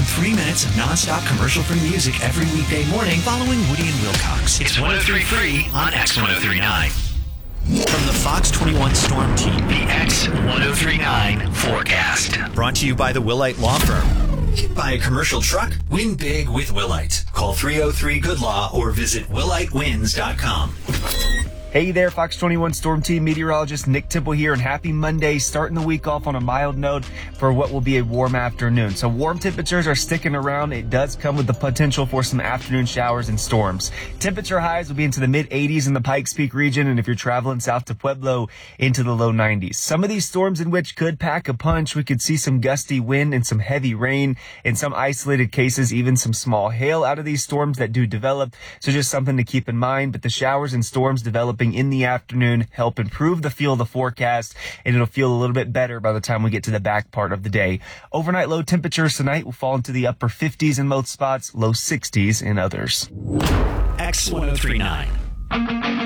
3 minutes of nonstop commercial-free music every weekday morning following Woody and Wilcox. It's 103.3 on X1039. From the Fox 21 Storm Team, the X1039 forecast. Brought to you by the Willite Law Firm. Buy a commercial truck? Win big with Willite. Call 303-GOOD-LAW or visit willitewins.com. Hey there, Fox 21 Storm Team meteorologist Nick Temple here, and happy Monday, starting the week off on a mild note for what will be a warm afternoon. So warm temperatures are sticking around. It does come with the potential for some afternoon showers and storms. Temperature highs will be into the mid-80s in the Pikes Peak region, and if you're traveling south to Pueblo, into the low 90s. Some of these storms in which could pack a punch. We could see some gusty wind and some heavy rain. In some isolated cases, even some small hail out of these storms that do develop. So just something to keep in mind. But the showers and storms developing in the afternoon help improve the feel of the forecast, and it'll feel a little bit better by the time we get to the back part of the day. Overnight low temperatures tonight will fall into the upper 50s in most spots, low 60s in others. X1039.